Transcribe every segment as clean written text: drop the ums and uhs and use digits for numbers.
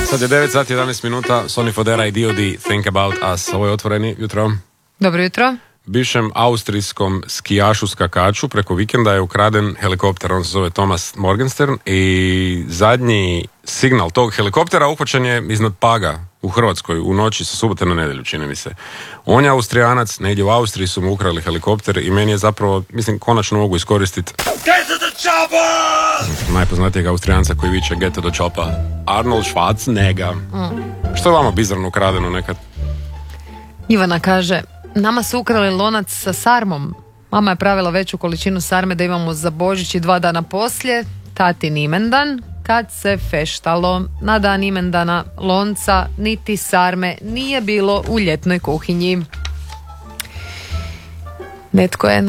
Sad je 9 sati 11 minuta, Sonny Fodera i D.O.D. Think About Us. Ovo je Otvoreni, jutro. Dobro jutro. Bivšem austrijskom skijašu skakaču preko vikenda je ukraden helikopter, on se zove Thomas Morgenstern i zadnji signal tog helikoptera uhvaćen je iznad Paga u Hrvatskoj u noći sa subote na nedjelju, čini mi se. On je Austrijanac, negdje u Austriji su mu ukrali helikopter i meni je zapravo, konačno mogu iskoristiti najpoznatijeg Austrijanca koji viče Get to the chopper, Arnold Schwarzenegger. Što je vama bizarno ukradeno nekad? Ivana kaže, nama su ukrali lonac sa sarmom. Mama je pravila veću količinu sarme da imamo za Božić i 2 dana poslije, tatin imendan, kad se feštalo. Na dan imendana lonca niti sarme nije bilo u ljetnoj kuhinji. Netko je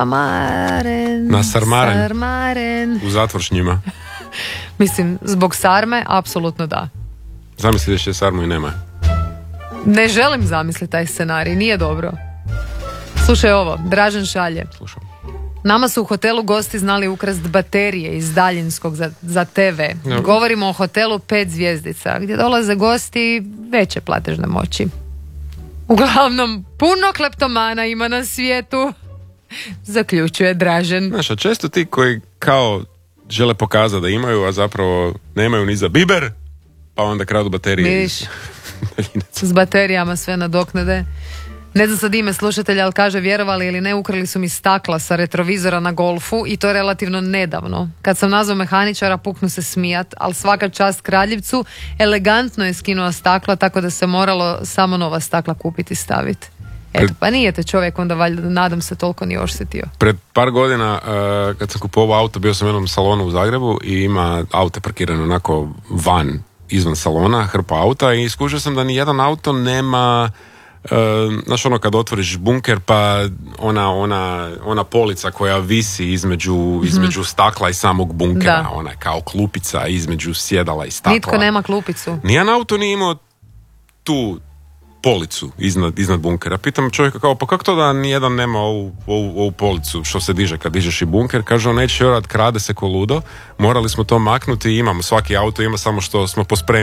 nasarmaren. U zatvor s njima. Mislim, zbog sarme, apsolutno da. Zamisli da će sarmu i nema. Ne želim zamisliti taj scenarij, nije dobro. Slušaj ovo, Dražen šalje. Slušam. Nama su u hotelu gosti znali ukrast baterije iz daljinskog za TV. Ja. Govorimo o hotelu 5 zvjezdica, gdje dolaze gosti veće platežne moći. Uglavnom, puno kleptomana ima na svijetu, zaključuje Dražen. Znaš, a često ti koji kao žele pokazati da imaju, a zapravo nemaju ni za biber, pa onda kradu baterije. Vidiš, s baterijama sve nadoknade. Ne znam sad ime slušatelja, ali kaže, vjerovali ili ne, ukrali su mi stakla sa retrovizora na Golfu i to relativno nedavno. Kad sam nazvao mehaničara, puknu se smijat, ali svaka čast Kraljevcu, elegantno je skinuo stakla, tako da se moralo samo nova stakla kupiti i staviti. Eto, pa nije te čovjek onda, valjda, nadam se, toliko ni oštetio. Pred par godina, kad sam kupovao auto, bio sam u jednom salonu u Zagrebu i ima aute parkirane onako van, izvan salona, hrpa auta, i skužio sam da ni jedan auto nema... znaš, ono kad otvoriš bunker, pa ona polica koja visi između stakla i samog bunkera, Da. ona je kao klupica između sjedala i stakla. Nitko nema klupicu. Nijedan auto nije imao tu policu iznad bunkera. Pitam čovjeka kao, pa kako to da nijedan nema ovu policu što se diže kad dižeš i bunker? Kaže, on neće vjerovati, krade se ko ludo, morali smo to maknuti, imamo, svaki auto ima, samo što smo pospremili